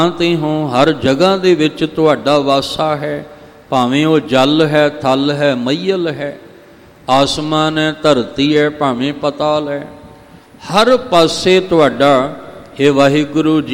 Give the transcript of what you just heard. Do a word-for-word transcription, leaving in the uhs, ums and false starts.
ਤੇ ਹੋ, ਹਰ ਜਗ੍ਹਾ ਦੇ ਵਿੱਚ ਤੁਹਾਡਾ ਵਾਸਾ ਹੈ। ਭਾਵੇਂ ਉਹ ਜਲ ਹੈ, ਥਲ ਹੈ, ਮਈਲ ਹੈ, ਆਸਮਾਨ ਹੈ, ਧਰਤੀ ਹੈ, ਭਾਵੇਂ ਪਤਾਲ ਹੈ, ਹਰ ਪਾਸੇ ਤੁਹਾਡਾ, ਹੇ ਵਾਹਿਗੁਰੂ ਜੀ